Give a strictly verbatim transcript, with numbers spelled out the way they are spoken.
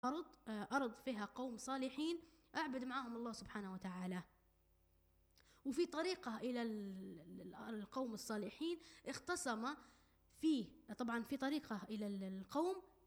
أرض أرض فيها قوم صالحين أعبد معهم الله سبحانه وتعالى. وفي طريقة إلى القوم الصالحين اختصم فيه، طبعا في طريقة إلى القوم